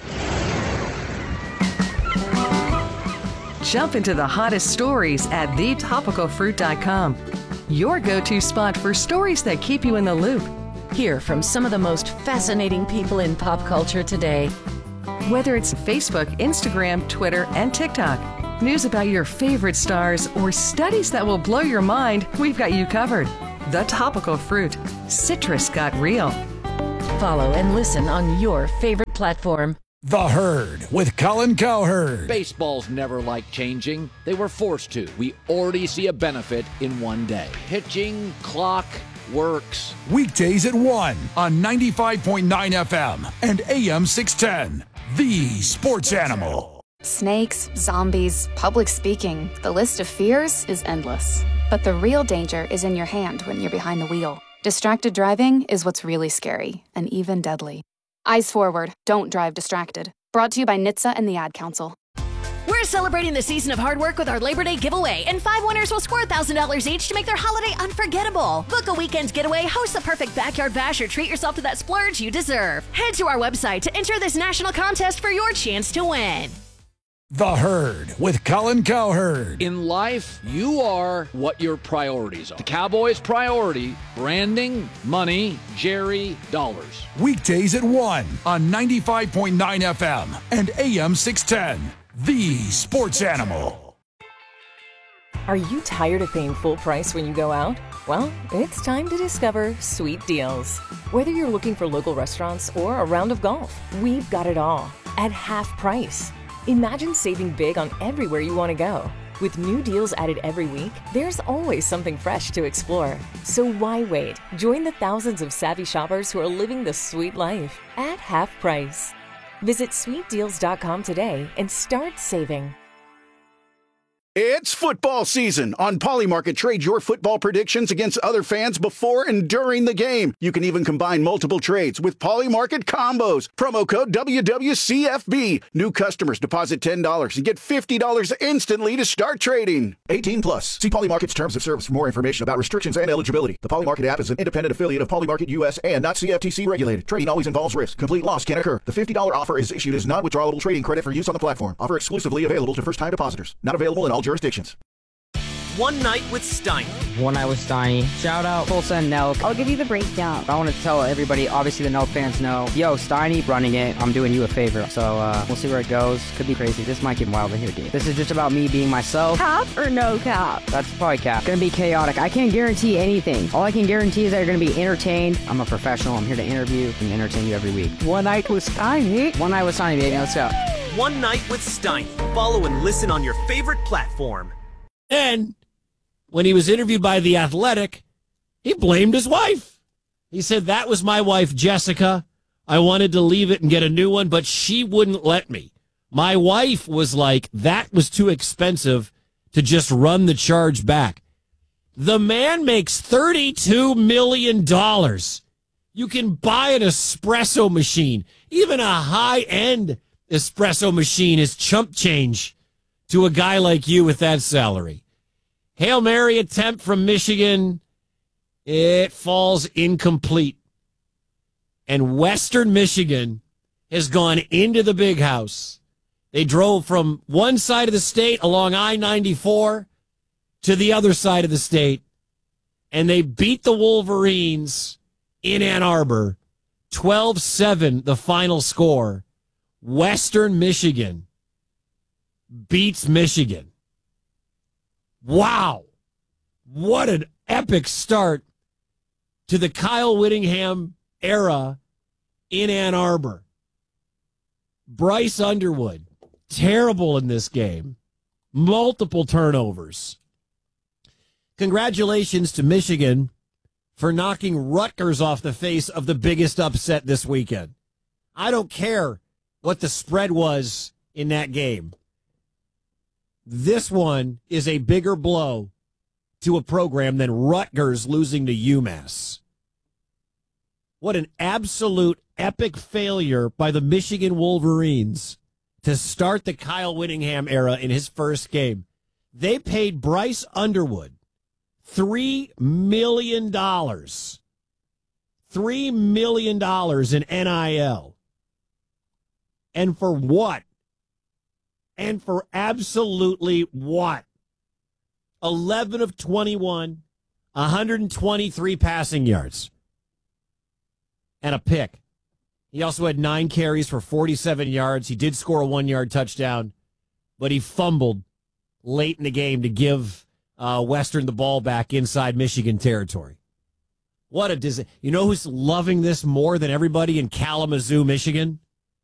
Jump into the hottest stories at the topical fruit dot com. Your go-to spot for stories that keep you in the loop. Hear from some of the most fascinating people in pop culture today. Whether it's Facebook, Instagram, Twitter, and TikTok, news about your favorite stars, or studies that will blow your mind, we've got you covered. The Topical Fruit. Citrus got real. Follow and listen on your favorite platform. The Herd with Colin Cowherd. Baseball's never liked changing. They were forced to. We already see a benefit in one day. Pitching, clock, works. Weekdays at one on ninety-five point nine F M and A M six ten. The sports animal. Snakes, zombies, public speaking. The list of fears is endless. But the real danger is in your hand when you're behind the wheel. Distracted driving is what's really scary and even deadly. Eyes forward, don't drive distracted. Brought to you by N H T S A and the Ad Council. We're celebrating the season of hard work with our Labor Day giveaway, and five winners will score one thousand dollars each to make their holiday unforgettable. Book a weekend getaway, host the perfect backyard bash, or treat yourself to that splurge you deserve. Head to our website to enter this national contest for your chance to win. The Herd with Colin Cowherd. In life, you are what your priorities are. The Cowboys' priority, branding, money, Jerry, dollars. Weekdays at one on ninety-five point nine F M and A M six ten. The sports animal. Are you tired of paying full price when you go out? Well, it's time to discover Sweet Deals. Whether you're looking for local restaurants or a round of golf, we've got it all at half price. Imagine saving big on everywhere you want to go. With new deals added every week, there's always something fresh to explore. So why wait? Join the thousands of savvy shoppers who are living the sweet life at half price. Visit sweet deals dot com today and start saving. It's football season. On Polymarket, trade your football predictions against other fans before and during the game. You can even combine multiple trades with Polymarket combos. Promo code W W C F B. New customers deposit ten dollars and get fifty dollars instantly to start trading. eighteen plus. See Polymarket's terms of service for more information about restrictions and eligibility. The Polymarket app is an independent affiliate of Polymarket U S and not C F T C regulated. Trading always involves risk. Complete loss can occur. The fifty dollars offer is issued as non-withdrawable trading credit for use on the platform. Offer exclusively available to first-time depositors. Not available in all jurisdictions. One Night with Steiny. One Night with Steiny. Shout out Tulsa and Nelk. I'll give you the breakdown. I want to tell everybody, obviously the Nelk fans know, yo, Steiny running it. I'm doing you a favor. So uh, we'll see where it goes. Could be crazy. This might get wild in here, dude. This is just about me being myself. Cap or no cap? That's probably cap. Gonna be chaotic. I can't guarantee anything. All I can guarantee is that you're gonna be entertained. I'm a professional. I'm here to interview and entertain you every week. One Night with Steiny. One Night with Steiny, baby. Let's go. One Night with Steiny. Follow and listen on your favorite platform. And when he was interviewed by The Athletic, he blamed his wife. He said, that was my wife, Jessica. I wanted to leave it and get a new one, but she wouldn't let me. My wife was like, that was too expensive to just run the charge back. The man makes thirty-two million dollars. You can buy an espresso machine. Even a high-end espresso machine is chump change to a guy like you with that salary. Hail Mary attempt from Michigan. It falls incomplete. And Western Michigan has gone into the big house. They drove from one side of the state along I ninety-four to the other side of the state, and they beat the Wolverines in Ann Arbor. twelve seven, the final score. Western Michigan beats Michigan. Wow. What an epic start to the Kyle Whittingham era in Ann Arbor. Bryce Underwood, terrible in this game. Multiple turnovers. Congratulations to Michigan for knocking Rutgers off the face of the biggest upset this weekend. I don't care what the spread was in that game. This one is a bigger blow to a program than Rutgers losing to UMass. What an absolute epic failure by the Michigan Wolverines to start the Kyle Whittingham era in his first game. They paid Bryce Underwood three million dollars. three million dollars in N I L. And for what? And for absolutely what? eleven of twenty-one, one hundred twenty-three passing yards, and a pick. He also had nine carries for forty-seven yards. He did score a one-yard touchdown, but he fumbled late in the game to give uh, Western the ball back inside Michigan territory. What a dis- You know who's loving this more than everybody in Kalamazoo, Michigan?